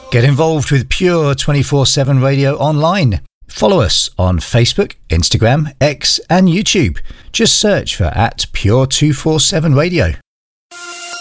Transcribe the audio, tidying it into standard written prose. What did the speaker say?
Get involved with Pure 24/7 Radio online. Follow us on Facebook, Instagram, X and YouTube. Just search for @Pure 247 Radio.